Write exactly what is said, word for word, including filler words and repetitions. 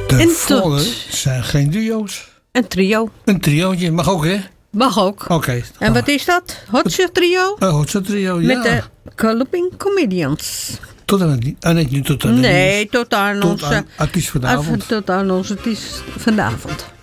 De En vollen tot- zijn geen duo's. Een trio. Een triootje mag ook, hè? Mag ook. Oké. Okay, En wat is dat? Hotshot trio? Een hotse trio, ja. Met de Clubbing Comedians. Tot aan het, ah, nee, niet tot aan het Nee, nieuws. tot aan Tot onze... aan artiest vanavond. Tot aan onze artiest vanavond.